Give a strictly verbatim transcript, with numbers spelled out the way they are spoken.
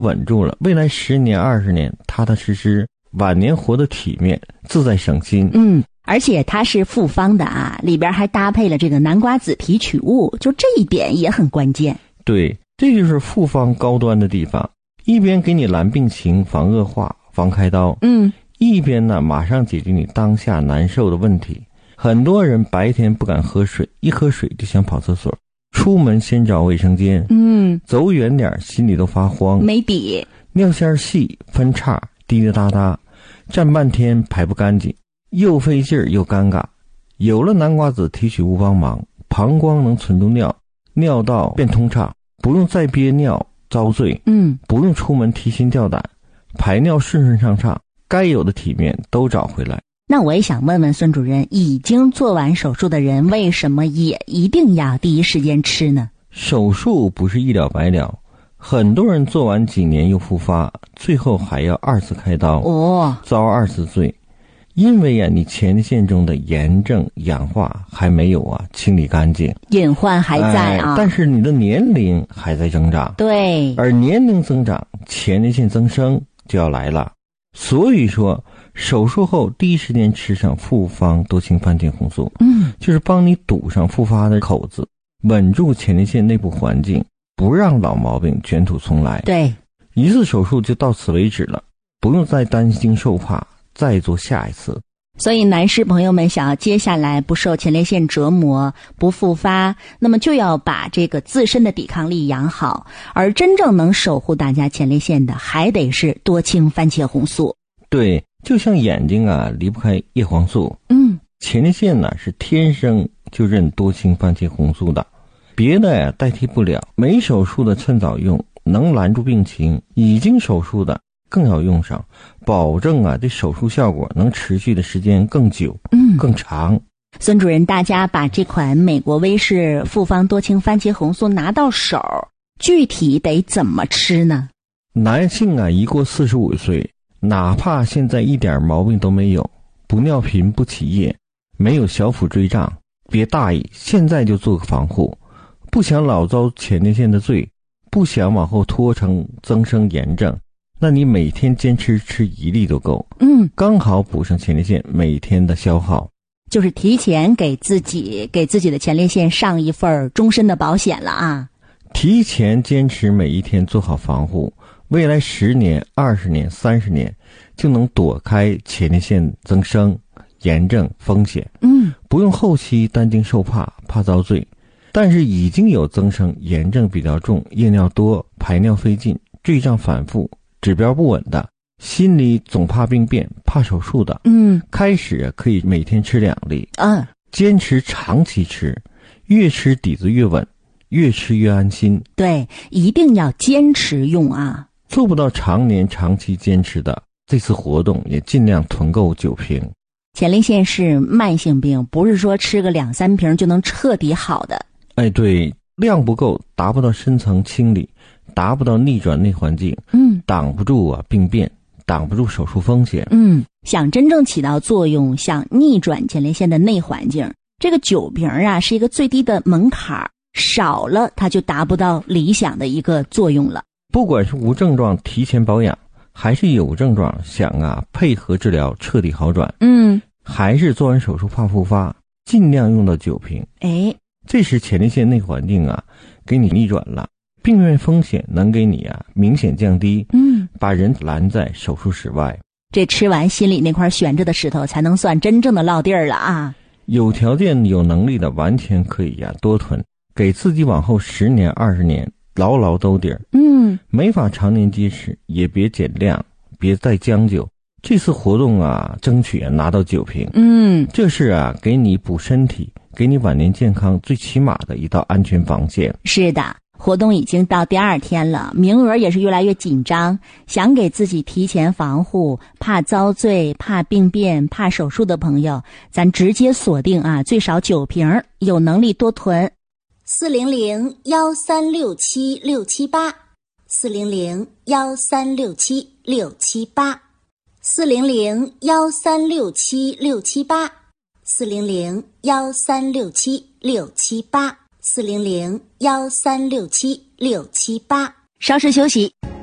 稳住了，未来十年二十年踏踏实实，晚年活得体面，自在省心。 嗯，而且它是复方的啊，里边还搭配了这个南瓜子提取物，就这一点也很关键。 对，这就是复方高端的地方，一边给你拦病情、防恶化、防开刀， 嗯， 一边呢马上解决你当下难受的问题。很多人白天不敢喝水，一喝水就想跑厕所，出门先找卫生间， 嗯， 走远点心里都发慌， 没底， 尿线细，分叉，滴滴答答，站半天排不干净，又费劲儿又尴尬。有了南瓜子提取物帮忙，膀胱能存住尿，尿道变通畅，不用再憋尿遭罪， 嗯， 不用出门提心吊胆，排尿顺顺畅畅，该有的体面都找回来。 那我也想问问孙主任，已经做完手术的人为什么也一定要第一时间吃呢？ 手术不是一了百了，很多人做完几年又复发，最后还要二次开刀， 哦， 遭二次罪。因为呀、啊，你前列腺中的炎症氧化还没有啊清理干净， 隐患还在啊、 哎，但是你的年龄还在增长， 对， 而年龄增长，前列腺增生就要来了。所以说手术后第一时间吃上复方多氢番茄红素， 嗯， 就是帮你堵上复发的口子，稳住前列腺内部环境，不让老毛病卷土重来。 对， 一次手术就到此为止了，不用再担惊受怕，再做下一次。 所以男士朋友们想要接下来不受前列腺折磨，不复发，那么就要把这个自身的抵抗力养好，而真正能守护大家前列腺的还得是多氢番茄红素。 对，就像眼睛啊离不开叶黄素， 嗯， 前列腺呢是天生就认多氢番茄红素的，别的呀代替不了。没手术的趁早用，能拦住病情；已经手术的更要用上，保证啊这手术效果能持续的时间更久， 嗯， 更长。 孙主任，大家把这款美国威士复方多氢番茄红素拿到手，具体得怎么吃呢？ 男性啊一过四十五岁，哪怕现在一点毛病都没有，不尿频不起夜，没有小腹坠胀，别大意，现在就做个防护。不想老遭前列腺的罪，不想往后拖成增生炎症，那你每天坚持吃一粒都够， 嗯， 刚好补上前列腺每天的消耗， 就是提前给自己给自己的前列腺上一份终身的保险了啊！ 提前坚持每一天做好防护，未来十年、二十年、三十年就能躲开前列腺增生、炎症风险。 嗯， 不用后期担惊受怕，怕遭罪。但是已经有增生、炎症比较重、夜尿多、排尿费劲、坠胀反复、指标不稳的，心里总怕病变、怕手术的， 嗯， 开始可以每天吃两粒， 嗯， 坚持长期吃，越吃底子越稳，越吃越安心。 对，一定要坚持用啊！ 做不到常年长期坚持的，这次活动也尽量囤购九瓶。 前列腺是慢性病，不是说吃个两三瓶就能彻底好的。 哎，对，量不够，达不到深层清理，达不到逆转内环境， 嗯， 挡不住啊病变，挡不住手术风险。 嗯，想真正起到作用，想逆转前列腺的内环境，这个酒瓶啊是一个最低的门槛，少了它就达不到理想的一个作用了。 不管是无症状提前保养，还是有症状想啊配合治疗彻底好转， 嗯， 还是做完手术怕复发，尽量用到酒瓶。 哎， 这时前列腺内环境啊给你逆转了，病变风险能给你啊明显降低， 嗯， 把人拦在手术室外。 这吃完心里那块悬着的石头才能算真正的落地儿了啊！ 有条件有能力的完全可以呀、啊、多囤，给自己往后十年二十年牢牢兜底儿。 嗯， 没法常年节食，也别减量，别再将就。这次活动啊，争取啊拿到酒瓶。 嗯， 这是啊给你补身体，给你晚年健康最起码的一道安全防线。 是的，活动已经到第二天了，名额也是越来越紧张。想给自己提前防护，怕遭罪、怕病变、怕手术的朋友，咱直接锁定啊，最少九瓶，有能力多囤。 四零零幺三六七六七八，四零零幺三六七六七八，四零零幺三六七六七八，四零零幺三六七六七八，四零零幺三六七六七八。 稍事休息。